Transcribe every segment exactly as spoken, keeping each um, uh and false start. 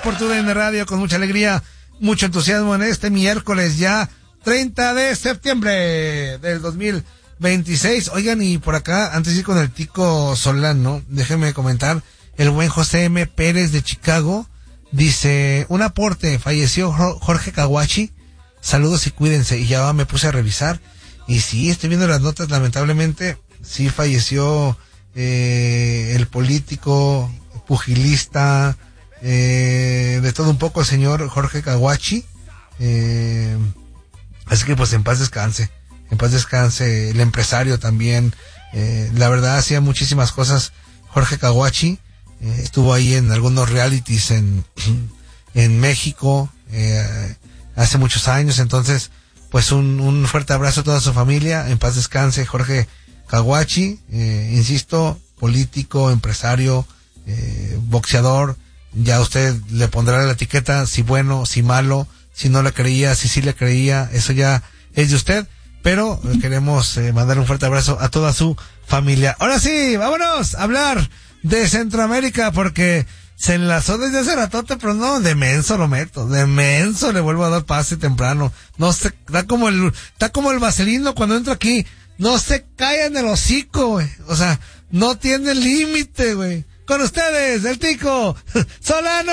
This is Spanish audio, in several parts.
por tu D N Radio con mucha alegría, mucho entusiasmo en este miércoles ya treinta de septiembre del dos mil veintiséis. Oigan, y por acá, antes de ir con el Tico Solano, déjenme comentar, el buen José M. Pérez de Chicago dice, un aporte, falleció Jorge Caguachi, saludos y cuídense. Y ya me puse a revisar, y sí, estoy viendo las notas, lamentablemente, sí falleció eh, el político, pugilista, eh, de todo un poco el señor Jorge Caguachi, eh, así que pues en paz descanse, en paz descanse el empresario también, eh, la verdad hacía muchísimas cosas Jorge Caguachi, eh, estuvo ahí en algunos realities en, en México, eh, hace muchos años, entonces pues un, un fuerte abrazo a toda su familia, en paz descanse Jorge Caguachi, eh, insisto, político, empresario, eh, boxeador, ya usted le pondrá la etiqueta, si bueno, si malo, si no le creía, si sí le creía, eso ya es de usted, pero queremos eh, mandar un fuerte abrazo a toda su familia. Ahora sí, vámonos a hablar de Centroamérica, porque se enlazó desde hace ratote, pero no, de menso lo meto, de menso le vuelvo a dar pase temprano, no se, está como el, está como el vaselino cuando entra aquí, no se cae en el hocico, güey, o sea, no tiene límite, güey. Con ustedes, el Tico Solano.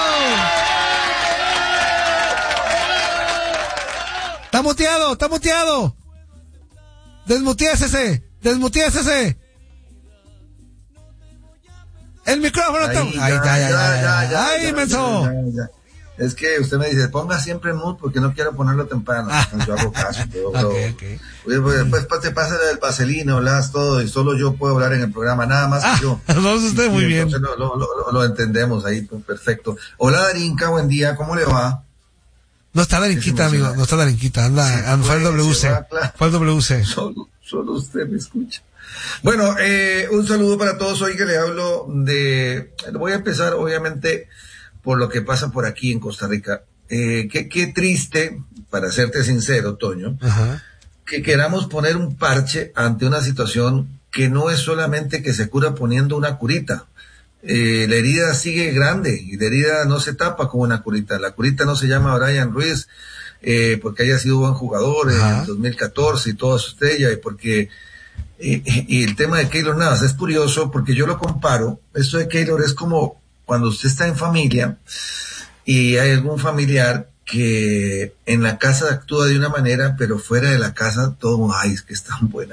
Está muteado, está muteado. Desmuteásese, desmuteásese. El micrófono está... Ahí, ya, ya, ya, ya, ya, Ay, menso. Es que usted me dice, ponga siempre en mood porque no quiero ponerlo temprano. Ah. Yo hago caso. Yo, okay, okay. Después te pasa el vaselino, hablas todo y solo yo puedo hablar en el programa, nada más ah, que yo. No, usted muy bien. Entonces lo, lo, lo, lo entendemos ahí, pues, perfecto. Hola Darinka, buen día, ¿cómo le va? No está Darinquita, amigo, no está Darinquita, anda, sí, anda fue el W C, va, claro. Fue el W C. Solo, solo usted me escucha. Bueno, eh, un saludo para todos. Hoy que le hablo de, voy a empezar obviamente por lo que pasa por aquí en Costa Rica. Eh, qué, qué triste, para serte sincero, Toño, ajá, que queramos poner un parche ante una situación que no es solamente que se cura poniendo una curita. Eh, la herida sigue grande y la herida no se tapa con una curita. La curita no se llama Brian Ruiz eh, porque haya sido buen jugador ajá, en dos mil catorce y toda su estrella, y porque y, y el tema de Keylor Navas es curioso porque yo lo comparo. Esto de Keylor es como cuando usted está en familia y hay algún familiar que en la casa actúa de una manera, pero fuera de la casa todo, ay, es que es tan buena